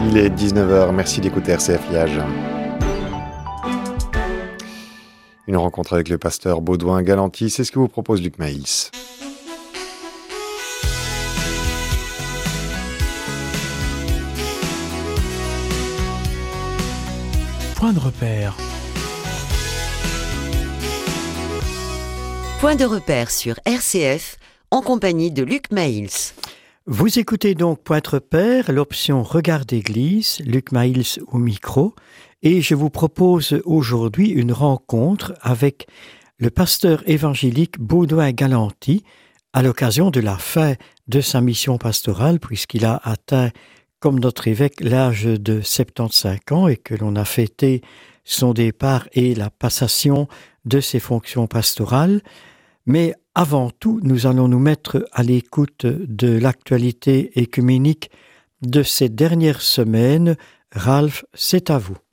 Il est 19h, merci d'écouter RCF Liège. Une rencontre avec le pasteur Baudouin Galanty, c'est ce que vous propose Luc Maïs. Point de repère. Point de repère sur RCF, en compagnie de Luc Maïs. Vous écoutez donc Point de repère, l'option Regard d'église, Luc Maïs au micro, et je vous propose aujourd'hui une rencontre avec le pasteur évangélique Baudouin Galanty à l'occasion de la fin de sa mission pastorale, puisqu'il a atteint, comme notre évêque, l'âge de 75 ans et que l'on a fêté son départ et la passation de ses fonctions pastorales. Mais avant tout, nous allons nous mettre à l'écoute de l'actualité écuménique de ces dernières semaines. Ralph, c'est à vous.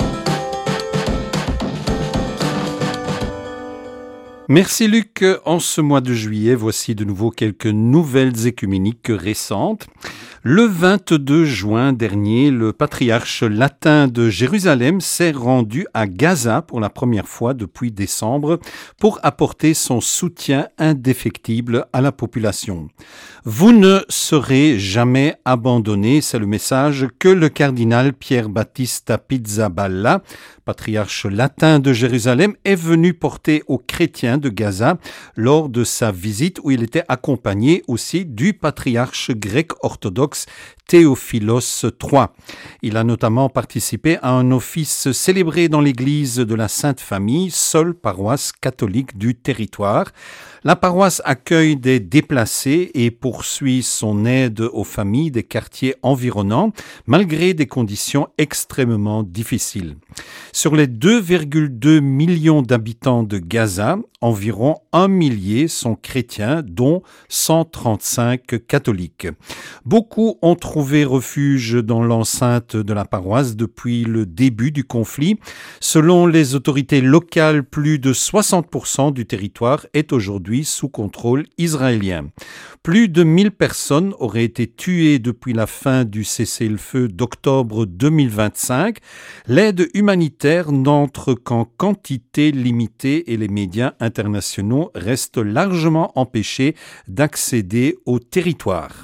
Merci Luc. En ce mois de juillet, voici de nouveau quelques nouvelles écuméniques récentes. Le 22 juin dernier, le patriarche latin de Jérusalem s'est rendu à Gaza pour la première fois depuis décembre pour apporter son soutien indéfectible à la population. Vous ne serez jamais abandonnés, c'est le message que le cardinal Pierre Battista Pizzaballa, patriarche latin de Jérusalem, est venu porter aux chrétiens de Gaza lors de sa visite où il était accompagné aussi du patriarche grec orthodoxe Théophilos III. Il a notamment participé à un office célébré dans l'église de la Sainte Famille, seule paroisse catholique du territoire. La paroisse accueille des déplacés et poursuit son aide aux familles des quartiers environnants, malgré des conditions extrêmement difficiles. Sur les 2,2 millions d'habitants de Gaza, environ 1 millier sont chrétiens, dont 135 catholiques. Beaucoup ont trouvé refuge dans l'enceinte de la paroisse depuis le début du conflit. Selon les autorités locales, plus de 60% du territoire est aujourd'hui sous contrôle israélien. Plus de 1000 personnes auraient été tuées depuis la fin du cessez-le-feu d'octobre 2025. L'aide humanitaire n'entre qu'en quantité limitée et les médias internationaux restent largement empêchés d'accéder au territoire.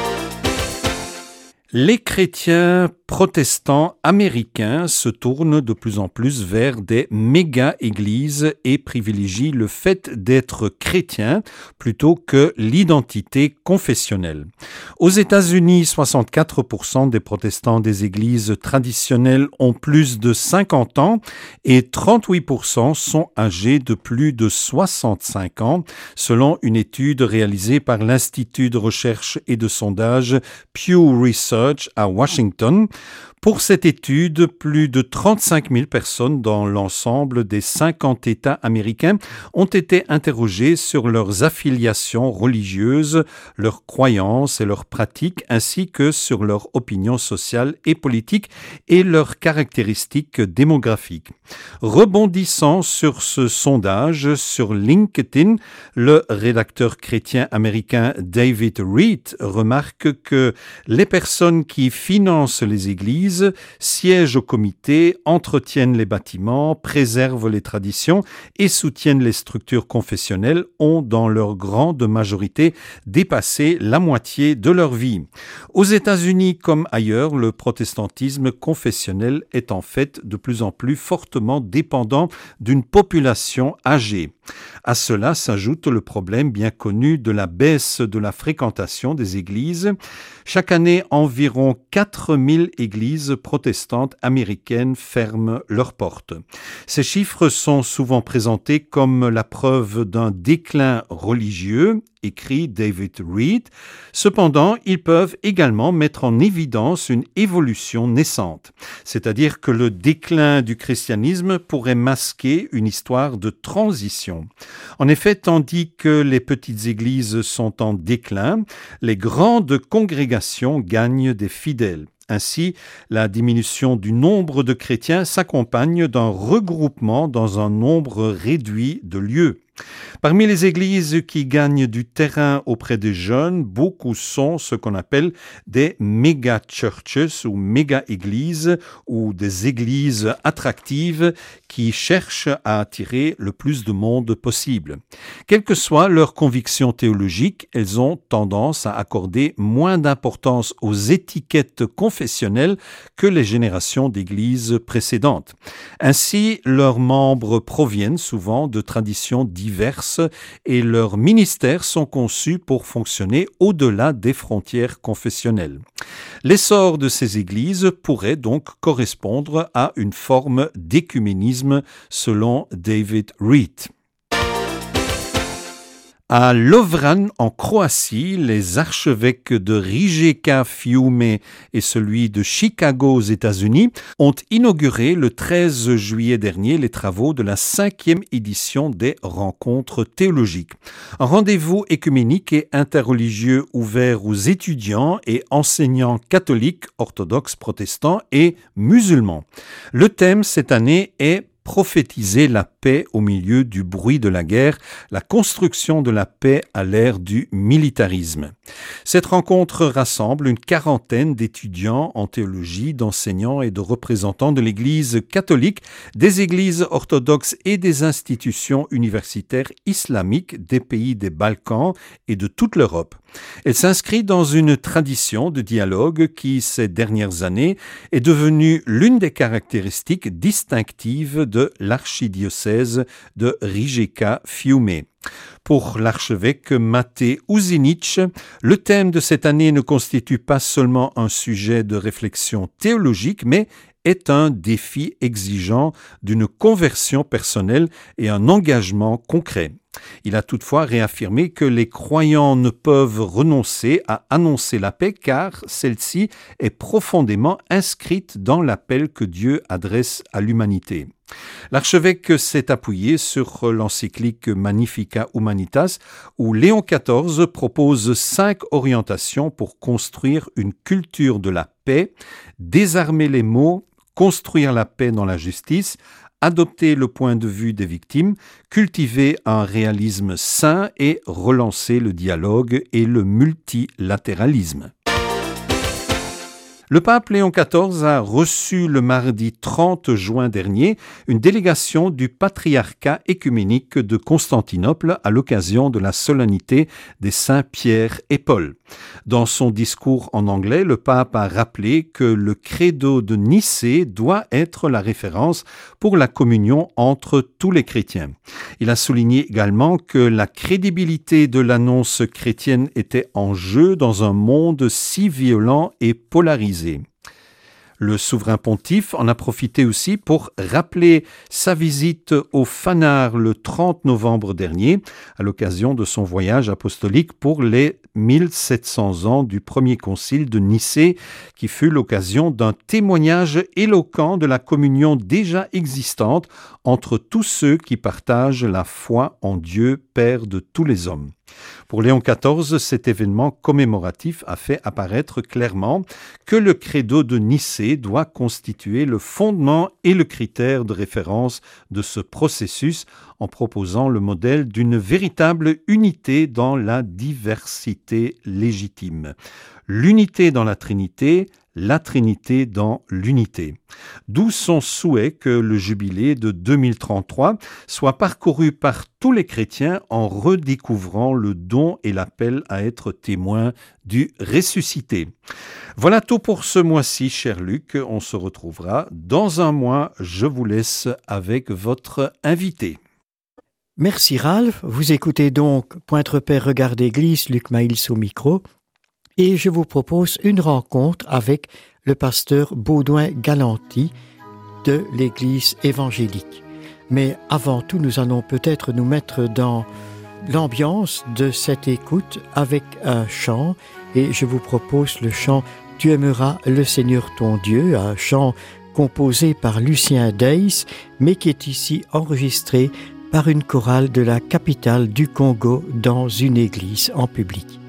Les chrétiens protestants américains se tournent de plus en plus vers des méga-églises et privilégient le fait d'être chrétien plutôt que l'identité confessionnelle. Aux États-Unis, 64% des protestants des églises traditionnelles ont plus de 50 ans et 38% sont âgés de plus de 65 ans, selon une étude réalisée par l'Institut de recherche et de sondage Pew Research à Washington. Pour cette étude, plus de 35 000 personnes dans l'ensemble des 50 États américains ont été interrogées sur leurs affiliations religieuses, leurs croyances et leurs pratiques, ainsi que sur leurs opinions sociales et politiques et leurs caractéristiques démographiques. Rebondissant sur ce sondage, sur LinkedIn, le rédacteur chrétien américain David Reed remarque que les personnes qui financent les églises siègent au comité, entretiennent les bâtiments, préservent les traditions et soutiennent les structures confessionnelles ont dans leur grande majorité dépassé la moitié de leur vie. Aux États-Unis comme ailleurs, le protestantisme confessionnel est en fait de plus en plus fortement dépendant d'une population âgée. À cela s'ajoute le problème bien connu de la baisse de la fréquentation des églises. Chaque année, environ 4000 églises protestantes américaines ferment leurs portes. Ces chiffres sont souvent présentés comme la preuve d'un déclin religieux, écrit David Reed. Cependant, ils peuvent également mettre en évidence une évolution naissante, c'est-à-dire que le déclin du christianisme pourrait masquer une histoire de transition. En effet, tandis que les petites églises sont en déclin, les grandes congrégations gagnent des fidèles. Ainsi, la diminution du nombre de chrétiens s'accompagne d'un regroupement dans un nombre réduit de lieux. Parmi les églises qui gagnent du terrain auprès des jeunes, beaucoup sont ce qu'on appelle des méga churches ou méga églises ou des églises attractives qui cherchent à attirer le plus de monde possible. Quelle que soit leur conviction théologique, elles ont tendance à accorder moins d'importance aux étiquettes confessionnelles que les générations d'églises précédentes. Ainsi, leurs membres proviennent souvent de traditions diverses et leurs ministères sont conçus pour fonctionner au-delà des frontières confessionnelles. L'essor de ces églises pourrait donc correspondre à une forme d'écuménisme selon David Reed. À Lovran, en Croatie, les archevêques de Rijeka, Fiume et celui de Chicago aux États-Unis ont inauguré le 13 juillet dernier les travaux de la 5e édition des rencontres théologiques. Un rendez-vous écuménique et interreligieux ouvert aux étudiants et enseignants catholiques, orthodoxes, protestants et musulmans. Le thème cette année est prophétiser la paix au milieu du bruit de la guerre, la construction de la paix à l'ère du militarisme. Cette rencontre rassemble une quarantaine d'étudiants en théologie, d'enseignants et de représentants de l'Église catholique, des églises orthodoxes et des institutions universitaires islamiques des pays des Balkans et de toute l'Europe. Elle s'inscrit dans une tradition de dialogue qui, ces dernières années, est devenue l'une des caractéristiques distinctives de l'archidiocèse de Rijeka-Fiume. Pour l'archevêque Matej Uzinić, le thème de cette année ne constitue pas seulement un sujet de réflexion théologique, mais est un défi exigeant d'une conversion personnelle et un engagement concret. Il a toutefois réaffirmé que les croyants ne peuvent renoncer à annoncer la paix car celle-ci est profondément inscrite dans l'appel que Dieu adresse à l'humanité. L'archevêque s'est appuyé sur l'encyclique Magnificat Humanitas où Léon XIV propose 5 orientations pour construire une culture de la paix, désarmer les maux, construire la paix dans la justice, adopter le point de vue des victimes, cultiver un réalisme sain et relancer le dialogue et le multilatéralisme. Le pape Léon XIV a reçu le mardi 30 juin dernier une délégation du patriarcat écuménique de Constantinople à l'occasion de la solennité des saints Pierre et Paul. Dans son discours en anglais, le pape a rappelé que le credo de Nicée doit être la référence pour la communion entre tous les chrétiens. Il a souligné également que la crédibilité de l'annonce chrétienne était en jeu dans un monde si violent et polarisé. Le souverain pontife en a profité aussi pour rappeler sa visite au Phanar le 30 novembre dernier, à l'occasion de son voyage apostolique pour les 1700 ans du premier concile de Nicée, qui fut l'occasion d'un témoignage éloquent de la communion déjà existante entre tous ceux qui partagent la foi en Dieu, Père de tous les hommes. Pour Léon XIV, cet événement commémoratif a fait apparaître clairement que le credo de Nicée doit constituer le fondement et le critère de référence de ce processus en proposant le modèle d'une véritable unité dans la diversité légitime. L'unité dans la Trinité, la Trinité dans l'unité. D'où son souhait que le jubilé de 2033 soit parcouru par tous les chrétiens en redécouvrant le don et l'appel à être témoins du ressuscité. Voilà tout pour ce mois-ci, cher Luc. On se retrouvera dans un mois. Je vous laisse avec votre invité. Merci Ralph. Vous écoutez donc Pointre Père Regarde Église, Luc Maïls au micro. Et je vous propose une rencontre avec le pasteur Baudouin Galanty de l'Église évangélique. Mais avant tout, nous allons peut-être nous mettre dans l'ambiance de cette écoute avec un chant. Et je vous propose le chant « Tu aimeras le Seigneur ton Dieu », un chant composé par Lucien Deys, mais qui est ici enregistré par une chorale de la capitale du Congo dans une église en public.